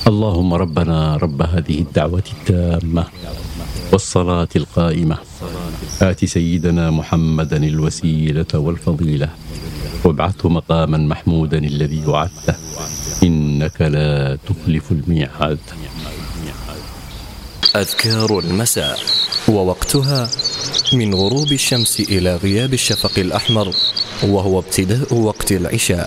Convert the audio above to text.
اللهم ربنا رب هذه الدعوة التامة والصلاة القائمة آت سيدنا محمدا الوسيلة والفضيلة وابعثه مقاما محمودا الذي وعدته إنك لا تخلف الميعاد. أذكار المساء، ووقتها من غروب الشمس إلى غياب الشفق الأحمر، وهو ابتداء وقت العشاء.